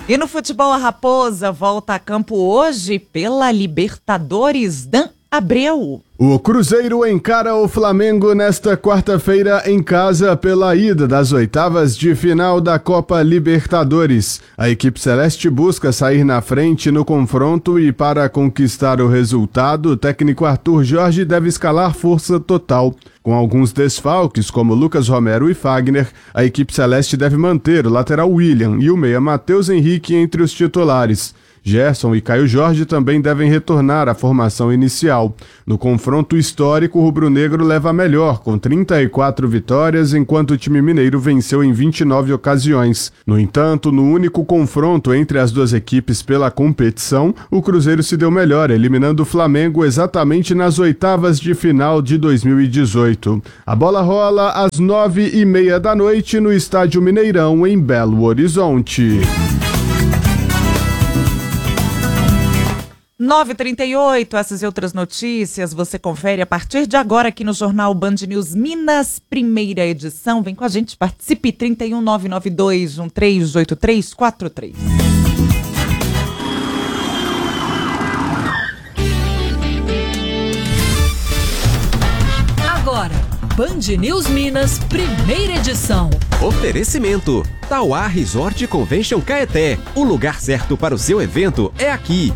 E no futebol, a Raposa volta a campo hoje pela Libertadores. Dan Abreu. O Cruzeiro encara o Flamengo nesta quarta-feira em casa pela ida das oitavas de final da Copa Libertadores. A equipe celeste busca sair na frente no confronto e, para conquistar o resultado, o técnico Arthur Jorge deve escalar força total. Com alguns desfalques, como Lucas Romero e Fagner, a equipe celeste deve manter o lateral William e o meia Matheus Henrique entre os titulares. Gerson e Caio Jorge também devem retornar à formação inicial. No confronto histórico, o rubro-negro leva a melhor, com 34 vitórias, enquanto o time mineiro venceu em 29 ocasiões. No entanto, no único confronto entre as duas equipes pela competição, o Cruzeiro se deu melhor, eliminando o Flamengo exatamente nas oitavas de final de 2018. A bola rola às 9h30 da noite no Estádio Mineirão, em Belo Horizonte. 9h38, essas e outras notícias você confere a partir de agora aqui no Jornal Band News Minas, primeira edição. Vem com a gente, participe, 31992138343. Agora, Band News Minas, primeira edição. Oferecimento: Tauá Resort Convention Caeté. O lugar certo para o seu evento é aqui.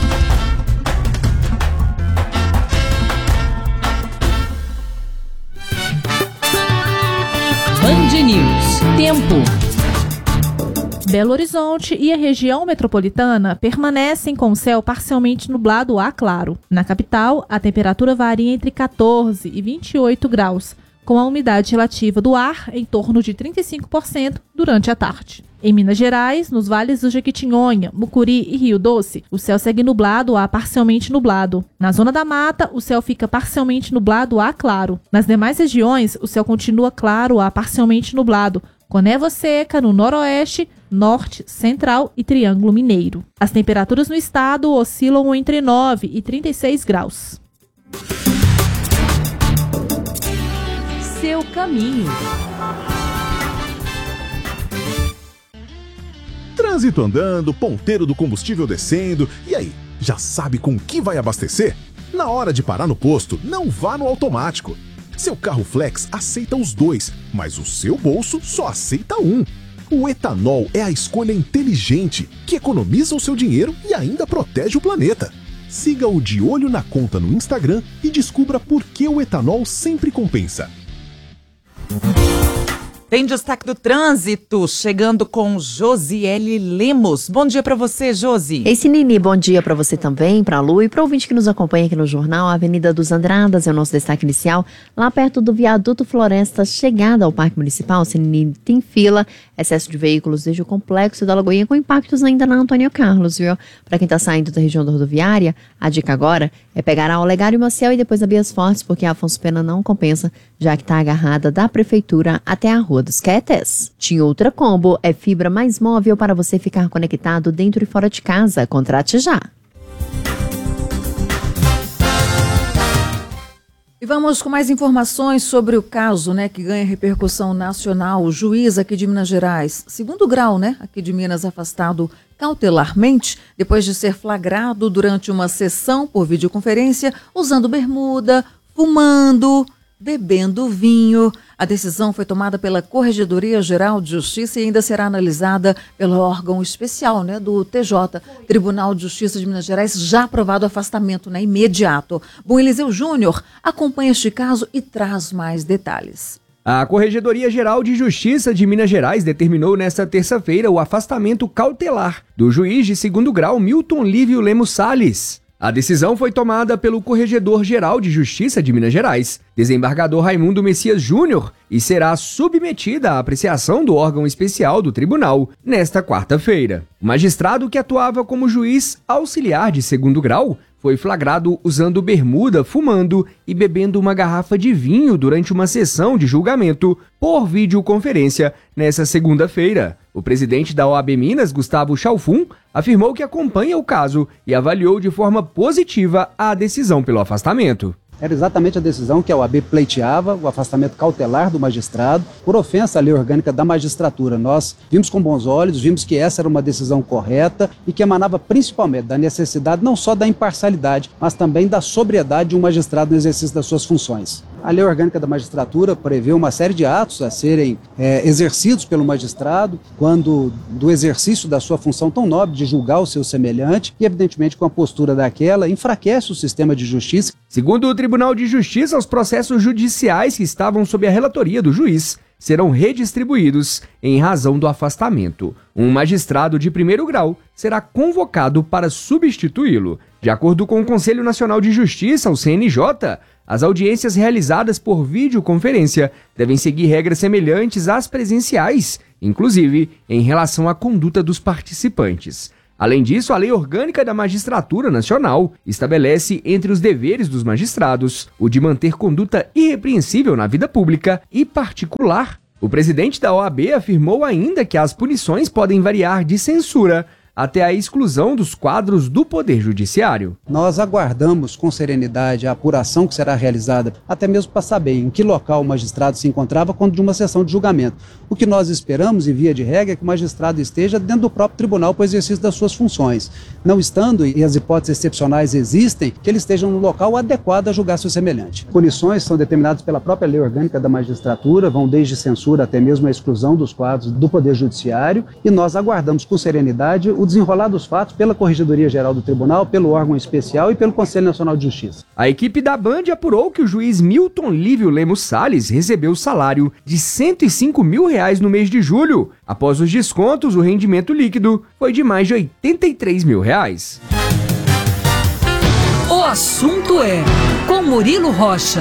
Band News. Tempo. Belo Horizonte e a região metropolitana permanecem com o céu parcialmente nublado a claro. Na capital, a temperatura varia entre 14 e 28 graus, com a umidade relativa do ar em torno de 35% durante a tarde. Em Minas Gerais, nos vales do Jequitinhonha, Mucuri e Rio Doce, o céu segue nublado a parcialmente nublado. Na zona da mata, o céu fica parcialmente nublado a claro. Nas demais regiões, o céu continua claro a parcialmente nublado, com névoa seca no noroeste, norte, central e Triângulo Mineiro. As temperaturas no estado oscilam entre 9 e 36 graus. Seu caminho. Trânsito andando, ponteiro do combustível descendo, e aí, já sabe com que vai abastecer? Na hora de parar no posto, não vá no automático. Seu carro flex aceita os dois, mas o seu bolso só aceita um. O etanol é a escolha inteligente, que economiza o seu dinheiro e ainda protege o planeta. Siga o De Olho na Conta no Instagram e descubra por que o etanol sempre compensa. Tem destaque do trânsito, chegando com Josiele Lemos. Bom dia para você, Josi. Ei, Nini, bom dia para você também, para a Lu e para o ouvinte que nos acompanha aqui no jornal. A Avenida dos Andradas é o nosso destaque inicial, lá perto do Viaduto Floresta, chegada ao Parque Municipal. Nini, tem fila, excesso de veículos desde o Complexo da Lagoinha, com impactos ainda na Antônio Carlos, viu? Para quem está saindo da região da rodoviária, a dica agora é pegar a Olegário Maciel e depois a Bias Fortes, porque a Afonso Pena não compensa, já que está agarrada da Prefeitura até a Rua dos Quetes. Tinha outra combo, é fibra mais móvel para você ficar conectado dentro e fora de casa. Contrate já. E vamos com mais informações sobre o caso, que ganha repercussão nacional. O juiz aqui de Minas Gerais, segundo grau, aqui de Minas, afastado cautelarmente, depois de ser flagrado durante uma sessão por videoconferência, usando bermuda, fumando, bebendo vinho. A decisão foi tomada pela Corregedoria Geral de Justiça e ainda será analisada pelo órgão especial, do TJ, Tribunal de Justiça de Minas Gerais, já aprovado o afastamento, imediato. Bom, Eliseu Júnior acompanha este caso e traz mais detalhes. A Corregedoria Geral de Justiça de Minas Gerais determinou nesta terça-feira o afastamento cautelar do juiz de segundo grau Milton Lívio Lemos Salles. A decisão foi tomada pelo Corregedor-Geral de Justiça de Minas Gerais, desembargador Raimundo Messias Júnior, e será submetida à apreciação do órgão especial do tribunal nesta quarta-feira. O magistrado, que atuava como juiz auxiliar de segundo grau, foi flagrado usando bermuda, fumando e bebendo uma garrafa de vinho durante uma sessão de julgamento por videoconferência nesta segunda-feira. O presidente da OAB Minas, Gustavo Chalfun, afirmou que acompanha o caso e avaliou de forma positiva a decisão pelo afastamento. era exatamente a decisão que a OAB pleiteava, o afastamento cautelar do magistrado, por ofensa à lei orgânica da magistratura. Nós vimos com bons olhos, vimos que essa era uma decisão correta e que emanava principalmente da necessidade não só da imparcialidade, mas também da sobriedade de um magistrado no exercício das suas funções. A lei orgânica da magistratura prevê uma série de atos a serem exercidos pelo magistrado quando do exercício da sua função tão nobre de julgar o seu semelhante e, evidentemente, com a postura daquela, enfraquece o sistema de justiça. Segundo o Tribunal de Justiça, os processos judiciais que estavam sob a relatoria do juiz serão redistribuídos em razão do afastamento. Um magistrado de primeiro grau será convocado para substituí-lo. De acordo com o Conselho Nacional de Justiça, o CNJ, as audiências realizadas por videoconferência devem seguir regras semelhantes às presenciais, inclusive em relação à conduta dos participantes. Além disso, a Lei Orgânica da Magistratura Nacional estabelece entre os deveres dos magistrados o de manter conduta irrepreensível na vida pública e particular. O presidente da OAB afirmou ainda que as punições podem variar de censura até a exclusão dos quadros do Poder Judiciário. Nós aguardamos com serenidade a apuração que será realizada, até mesmo para saber em que local o magistrado se encontrava quando de uma sessão de julgamento. O que nós esperamos, em via de regra, é que o magistrado esteja dentro do próprio tribunal para o exercício das suas funções. Não estando, e as hipóteses excepcionais existem, que ele esteja no local adequado a julgar seu semelhante. Punições são determinadas pela própria Lei Orgânica da Magistratura, vão desde censura até mesmo a exclusão dos quadros do Poder Judiciário, e nós aguardamos com serenidade o desenrolar dos fatos pela Corregedoria Geral do Tribunal, pelo órgão especial e pelo Conselho Nacional de Justiça. A equipe da Band apurou que o juiz Milton Lívio Lemos Salles recebeu salário de R$105 mil no mês de julho. Após os descontos, o rendimento líquido foi de mais de R$83 mil. O assunto é com Murilo Rocha.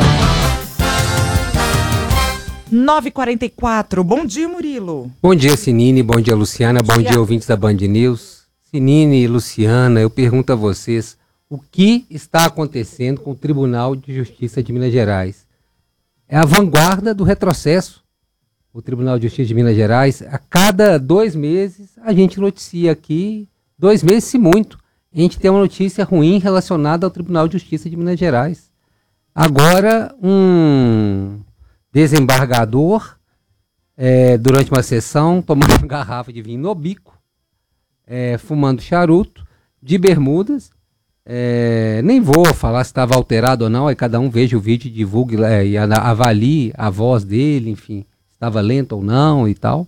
9h44. Bom dia, Murilo. Bom dia, Sinine. Bom dia, Luciana. Bom dia, ouvintes da Band News. Sinine e Luciana, eu pergunto a vocês, o que está acontecendo com o Tribunal de Justiça de Minas Gerais? É a vanguarda do retrocesso. O Tribunal de Justiça de Minas Gerais, a cada 2 meses, a gente noticia aqui, 2 meses se muito, a gente tem uma notícia ruim relacionada ao Tribunal de Justiça de Minas Gerais. Agora, um desembargador, durante uma sessão, tomando uma garrafa de vinho no bico, fumando charuto, de bermudas, nem vou falar se estava alterado ou não, aí cada um veja o vídeo, divulgue e avalie a voz dele, enfim, estava lento ou não e tal.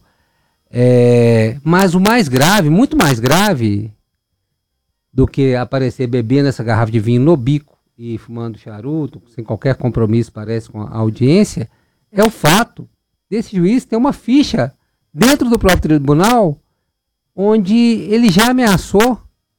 Mas o mais grave, muito mais grave do que aparecer bebendo essa garrafa de vinho no bico e fumando charuto, sem qualquer compromisso, parece, com a audiência, é o fato desse juiz ter uma ficha dentro do próprio tribunal onde ele já ameaçou,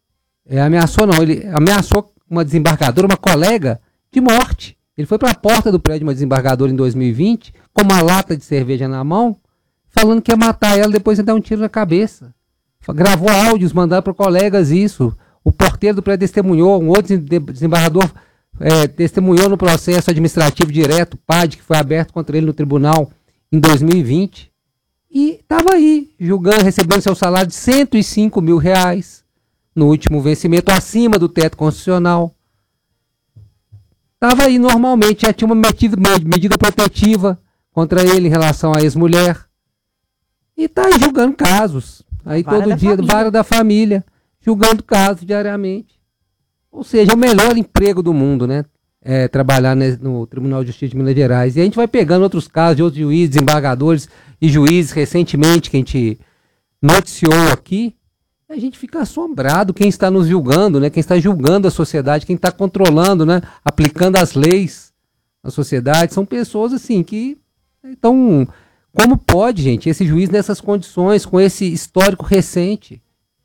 ele ameaçou uma desembargadora, uma colega, de morte. Ele foi para a porta do prédio de uma desembargadora em 2020, com uma lata de cerveja na mão, falando que ia matar ela, depois ia dar um tiro na cabeça. Gravou áudios, mandando para colegas isso. O porteiro do prédio testemunhou, um outro desembargador testemunhou no processo administrativo direto, PAD, que foi aberto contra ele no tribunal em 2020. E estava aí, julgando, recebendo seu salário de R$105 mil no último vencimento, acima do teto constitucional. Estava aí normalmente, já tinha uma medida protetiva contra ele em relação à ex-mulher. E está aí julgando casos. Aí todo dia, vara da família, julgando casos diariamente. Ou seja, é o melhor emprego do mundo, né? Trabalhar no Tribunal de Justiça de Minas Gerais. E a gente vai pegando outros casos de outros juízes, desembargadores e juízes recentemente que a gente noticiou aqui. A gente fica assombrado quem está nos julgando, né? Quem está julgando a sociedade, quem está controlando, né? Aplicando as leis na sociedade. São pessoas assim que... Então, como pode, gente, esse juiz nessas condições, com esse histórico recente,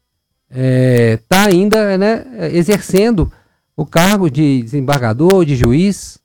está ainda, né, exercendo o cargo de desembargador, de juiz?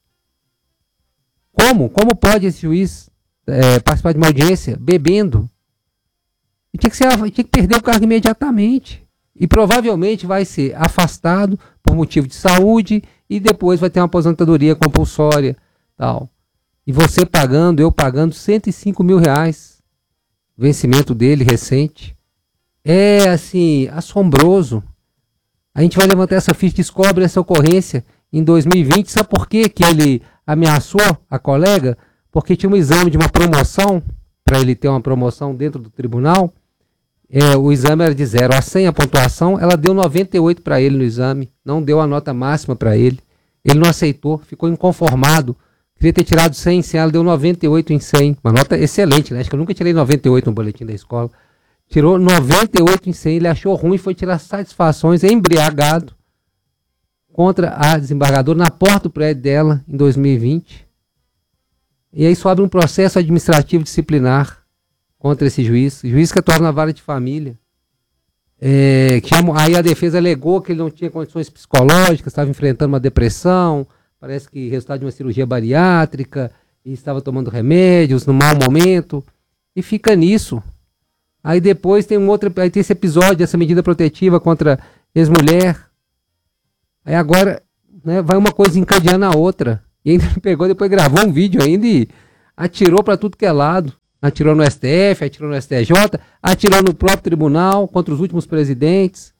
Como pode esse juiz participar de uma audiência bebendo? E tinha que perder o cargo imediatamente. E provavelmente vai ser afastado por motivo de saúde e depois vai ter uma aposentadoria compulsória, tal. E você pagando, eu pagando R$105 mil. Vencimento dele recente. É assim, assombroso. A gente vai levantar essa ficha, descobre essa ocorrência em 2020. Sabe por quê que ele ameaçou a colega? Porque tinha um exame de uma promoção, para ele ter uma promoção dentro do tribunal. O exame era de 0 a 100, a pontuação, ela deu 98 para ele no exame, não deu a nota máxima para ele. Ele não aceitou, ficou inconformado, queria ter tirado 100 em 100, ela deu 98 em 100, uma nota excelente, né? Acho que eu nunca tirei 98 no boletim da escola. Tirou 98 em 100, ele achou ruim, foi tirar satisfações, embriagado, contra a desembargadora na porta do prédio dela em 2020. E aí sobe um processo administrativo disciplinar contra esse juiz que atua na vara de família. Aí a defesa alegou que ele não tinha condições psicológicas, estava enfrentando uma depressão, parece que resultado de uma cirurgia bariátrica, e estava tomando remédios no mau momento, e fica nisso. Aí depois tem aí tem esse episódio, essa medida protetiva contra ex-mulher. Aí agora, né, vai uma coisa encadeando a outra. E ainda pegou, depois gravou um vídeo ainda e atirou para tudo que é lado. Atirou no STF, atirou no STJ, atirou no próprio tribunal, contra os últimos presidentes.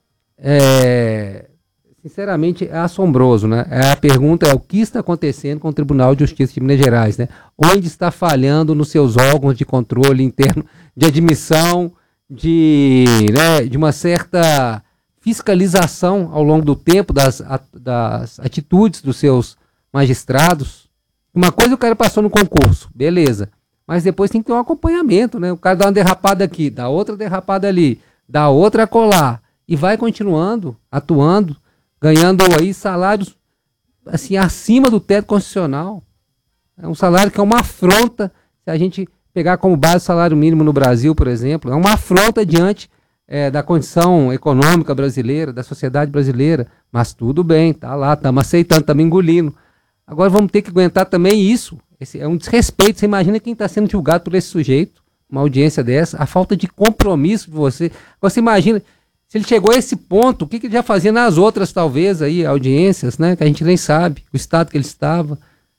Sinceramente, é assombroso, né? A pergunta é o que está acontecendo com o Tribunal de Justiça de Minas Gerais, né? Onde está falhando nos seus órgãos de controle interno, de admissão, de uma certa fiscalização ao longo do tempo das atitudes dos seus magistrados. Uma coisa o cara passou no concurso, beleza. Mas depois tem que ter um acompanhamento, né? O cara dá uma derrapada aqui, dá outra derrapada ali, dá outra colar. E vai continuando, atuando, ganhando aí salários assim, acima do teto constitucional. É um salário que é uma afronta, se a gente pegar como base o salário mínimo no Brasil, por exemplo, é uma afronta diante da condição econômica brasileira, da sociedade brasileira. Mas tudo bem, tá lá, estamos aceitando, estamos engolindo. Agora vamos ter que aguentar também isso. Esse é um desrespeito. Você imagina quem está sendo julgado por esse sujeito, uma audiência dessa, a falta de compromisso de você. Você imagina, se ele chegou a esse ponto, o que ele já fazia nas outras, talvez, aí, audiências, né? Que a gente nem sabe, o estado que ele estava.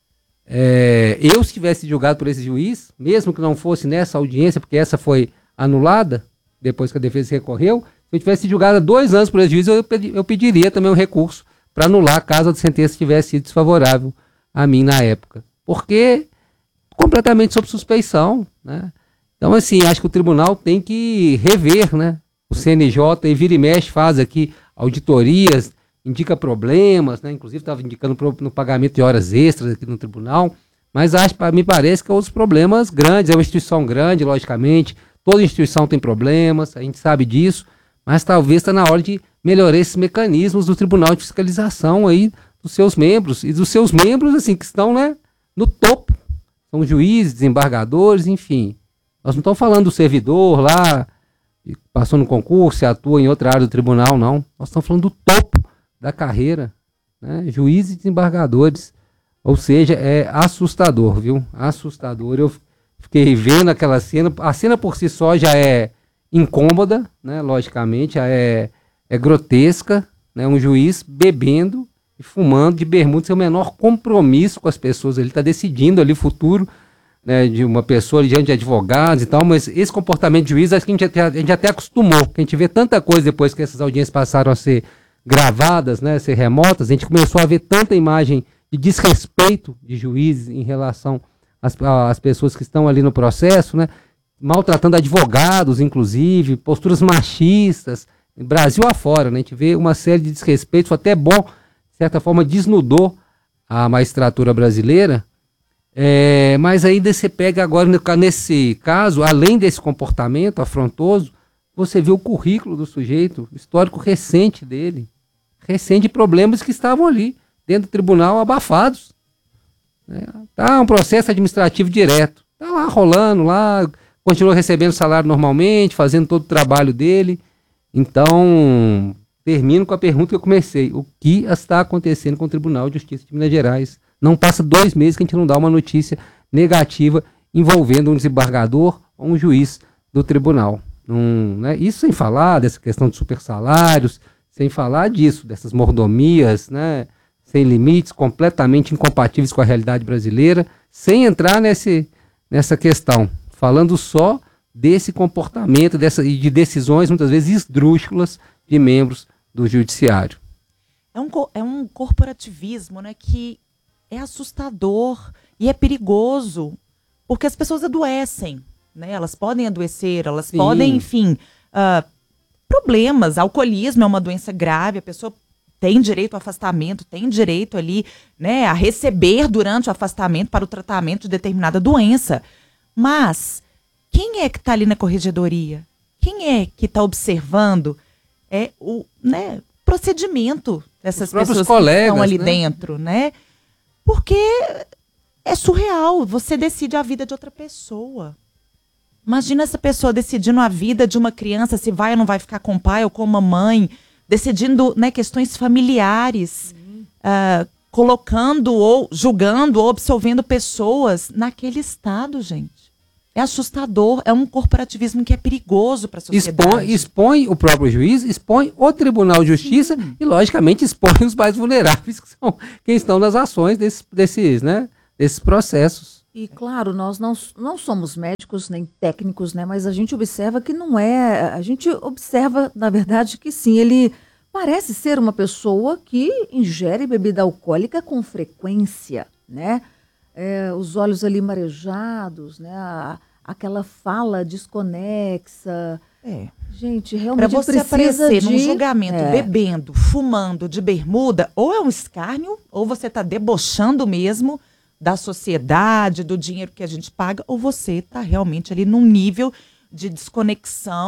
Eu, se tivesse julgado por esse juiz, mesmo que não fosse nessa audiência, porque essa foi anulada, depois que a defesa recorreu, se eu tivesse julgado há 2 anos por esse juiz, eu pediria também um recurso para anular caso a sentença tivesse sido desfavorável a mim na época. Porque completamente sob suspeição, né? Então, assim, acho que o tribunal tem que rever, né? O CNJ e vira e mexe, faz aqui auditorias, indica problemas, né? Inclusive estava indicando no pagamento de horas extras aqui no tribunal, mas me parece que é outros problemas grandes, é uma instituição grande, logicamente, toda instituição tem problemas, a gente sabe disso, mas talvez está na hora de melhorar esses mecanismos do Tribunal de Fiscalização aí dos seus membros, e dos seus membros, assim, que estão, né, no topo, são juízes, desembargadores, enfim. Nós não estamos falando do servidor lá, que passou no concurso e atua em outra área do tribunal, não. Nós estamos falando do topo da carreira, né, juízes e desembargadores. Ou seja, é assustador, viu? Assustador. Eu fiquei vendo aquela cena, a cena por si só já é incômoda, né, logicamente, já é grotesca, né, um juiz bebendo e fumando de bermuda, sem o menor compromisso com as pessoas. Ele está decidindo ali o futuro, né, de uma pessoa diante de advogados e tal, mas esse comportamento de juiz, acho que a gente até acostumou, que a gente vê tanta coisa depois que essas audiências passaram a ser gravadas, né, a ser remotas, a gente começou a ver tanta imagem de desrespeito de juízes em relação às pessoas que estão ali no processo, né, maltratando advogados, inclusive, posturas machistas, Brasil afora, né, a gente vê uma série de desrespeitos, foi até bom, de certa forma, desnudou a magistratura brasileira. Mas ainda você pega agora, nesse caso, além desse comportamento afrontoso, você vê o currículo do sujeito, o histórico recente dele, recente de problemas que estavam ali, dentro do tribunal, abafados. Tá um processo administrativo direto, tá lá rolando, lá, continua recebendo salário normalmente, fazendo todo o trabalho dele. Então, termino com a pergunta que eu comecei. O que está acontecendo com o Tribunal de Justiça de Minas Gerais? Não passa 2 meses que a gente não dá uma notícia negativa envolvendo um desembargador ou um juiz do tribunal. Né? Isso sem falar dessa questão de super salários, sem falar disso, dessas mordomias, né? Sem limites, completamente incompatíveis com a realidade brasileira, sem entrar nessa questão, falando só desse comportamento e de decisões muitas vezes esdrúxulas de membros do judiciário. É um corporativismo, né, que é assustador e é perigoso, porque as pessoas adoecem, né? Elas podem adoecer, elas podem, enfim, problemas. Alcoolismo é uma doença grave, a pessoa tem direito ao afastamento, tem direito ali, né, a receber durante o afastamento para o tratamento de determinada doença. Mas quem é que está ali na corregedoria? Quem é que está observando o procedimento dessas pessoas colegas, que estão ali né? dentro, né? Porque é surreal, você decide a vida de outra pessoa. Imagina essa pessoa decidindo a vida de uma criança, se vai ou não vai ficar com o pai ou com a mamãe, decidindo, né, questões familiares, colocando ou julgando ou absolvendo pessoas naquele estado, gente. É assustador, é um corporativismo que é perigoso para a sociedade. Expõe o próprio juiz, expõe o Tribunal de Justiça e, logicamente, expõe os mais vulneráveis, que são quem estão nas ações desses processos. E, claro, nós não somos médicos nem técnicos, né? Mas a gente observa que não é. A gente observa, na verdade, que sim, ele parece ser uma pessoa que ingere bebida alcoólica com frequência, né? Os olhos ali marejados, né? Aquela fala desconexa. Gente, realmente para você precisa aparecer de num julgamento bebendo, fumando, de bermuda, ou é um escárnio, ou você está debochando mesmo da sociedade, do dinheiro que a gente paga, ou você está realmente ali num nível de desconexão